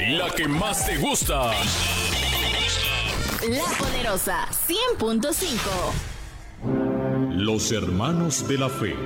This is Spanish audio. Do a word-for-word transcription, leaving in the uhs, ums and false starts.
la que más te gusta. La Poderosa cien punto cinco. Los hermanos de la fe.